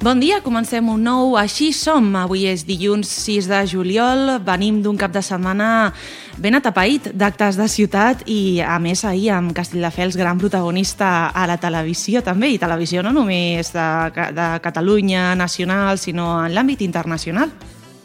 Bon dia, comencem un nou Així som. Avui és dilluns 6 de juliol, venim d'un cap de setmana ben atapeït d'actes de ciutat i, a més, ahir amb Castelldefels, gran protagonista a la televisió també, i televisió no només de Catalunya, nacional, sinó en l'àmbit internacional.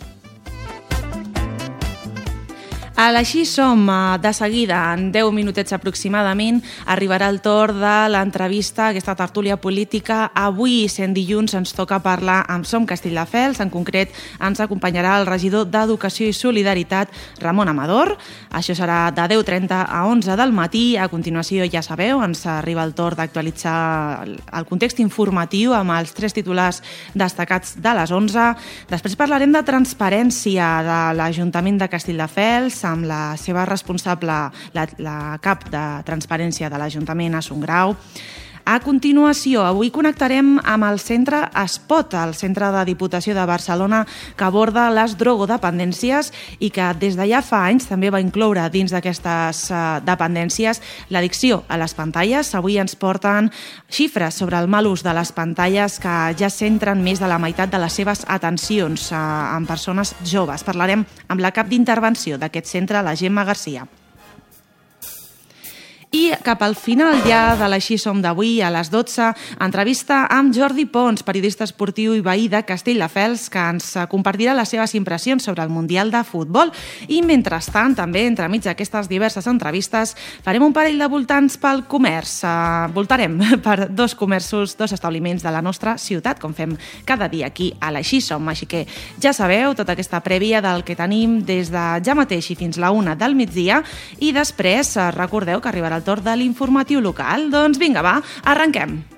A l'Així som, de seguida, en 10 minutets aproximadament, arribarà el torn de l'entrevista, aquesta tertúlia política. Avui, sent dilluns, ens toca parlar amb Som Castelldefels. En concret, ens acompanyarà el regidor d'Educació i Solidaritat, Ramon Amador. Això serà de 10:30 a 11 del matí. A continuació, ja sabeu, ens arriba el torn d'actualitzar el context informatiu amb els 3 titulars destacats de les 11. Després parlarem de transparència de l'Ajuntament de Castelldefels, amb la seva responsable, la cap de transparència de l'Ajuntament, Assumpta Grau. A continuació, avui connectarem amb el centre Espot, el centre de Diputació de Barcelona, que aborda les drogodependències i que des de ja fa anys també va incloure dins d'aquestes dependències l'addicció a les pantalles. Avui ens porten xifres sobre el mal ús de les pantalles que ja centren més de la meitat de les seves atencions en persones joves. Parlarem amb la cap d'intervenció d'aquest centre, la Gemma Garcia. I cap al final ja de l'Així som d'avui, a les 12, entrevista amb Jordi Pons, periodista esportiu i veí de Castelldefels, que ens compartirà les seves impressions sobre el Mundial de Futbol. I mentrestant, també, entremig d'aquestes diverses entrevistes, farem un parell de voltants pel comerç. Voltarem per 2 comerços, 2 establiments de la nostra ciutat, com fem cada dia aquí a l'Així som. Així que ja sabeu, tota aquesta prèvia del que tenim des de ja mateix i fins la 1 del migdia. I després, recordeu que arribarà el torn de l'informatiu local. Doncs vinga, va, arrenquem.